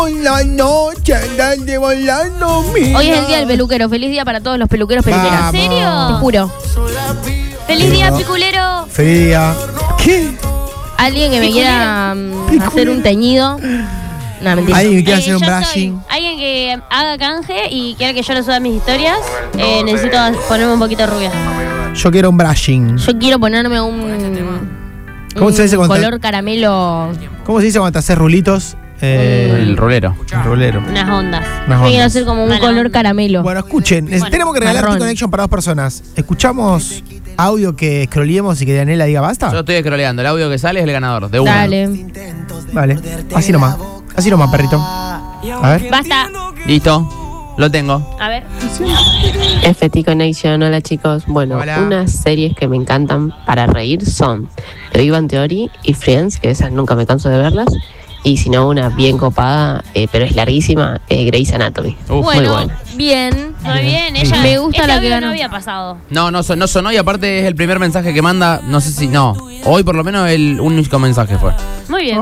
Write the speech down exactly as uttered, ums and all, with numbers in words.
La noche andante volando, mira. Hoy es el día del peluquero. Feliz día para todos los peluqueros peluqueras. Vamos. ¿En serio? Te juro. ¡Feliz día, piculero! Feliz día. ¿Qué? Alguien que me quiera um, hacer un teñido. No, mentira. Alguien que quiera Eh, hacer un yo soy brushing. alguien que haga canje y quiera que yo le suba mis historias. Eh, necesito ponerme un poquito rubia. Yo quiero un brushing. Yo quiero ponerme un, ¿Cómo un se dice cuando color te- caramelo. ¿Cómo se dice cuando te haces rulitos? Eh, El rolero. el rolero. Unas ondas. Unas Yo quiero ondas. hacer como un Mala color onda. caramelo. Bueno, escuchen, es- Bueno, tenemos que regalar marrón. T-Connection para dos personas. Escuchamos audio que scrollemos y que Daniela diga Yo basta. estoy scrolleando. El audio que sale es el ganador. De una. Dale. Vale, así nomás. Así nomás, perrito. A ver. Basta. Listo. Lo tengo. A ver. F T Connection, hola chicos. Bueno, Hola. unas series que me encantan para reír son The Big Bang Theory y Friends, que esas nunca me canso de verlas. Y si no, una bien copada, eh, pero es larguísima, eh, Grey's Anatomy. Uf. Muy Bueno, buena. bien. Muy bien, ella. Me gusta este la que audio ganó. no había pasado. No, no, son- no sonó y aparte es el primer mensaje que manda. No sé si. No. Hoy por lo menos el único mensaje fue. Muy bien.